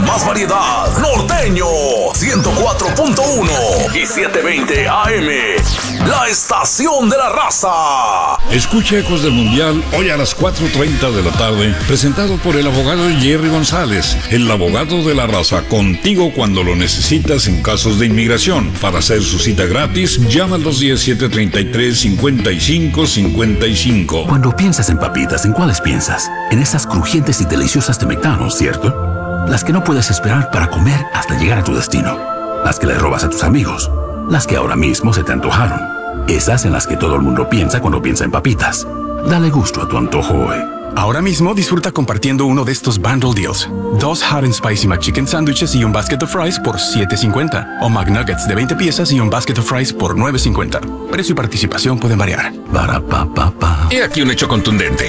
más variedad. Norteño 104.1 y 720 AM. La estación de la raza. Escucha Ecos del Mundial hoy a las 4:30 de la tarde, presentado por el abogado Jerry González, el abogado de la raza, contigo cuando lo necesitas en casos de inmigración. Para hacer su cita gratis, llama al 217-33-5555. Cuando piensas en papitas, ¿en cuáles piensas? En estas crujientes y deliciosas de McDonald's, ¿cierto? Las que no puedes esperar para comer hasta llegar a tu destino. Las que le robas a tus amigos. Las que ahora mismo se te antojaron. Esas en las que todo el mundo piensa cuando piensa en papitas. Dale gusto a tu antojo hoy. Ahora mismo disfruta compartiendo uno de estos bundle deals. 2 Hot and Spicy McChicken sándwiches y un basket of fries por $7.50. O McNuggets de 20 piezas y un basket of fries por $9.50. Precio y participación pueden variar. Barapapapa. He aquí un hecho contundente.